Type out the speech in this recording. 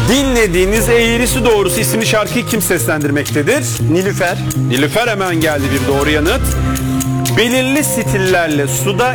Dinlediğiniz eğrisi doğrusu isimli şarkıyı kim seslendirmektedir? Nilüfer. Nilüfer hemen geldi bir doğru yanıt. Belirli stillerle suda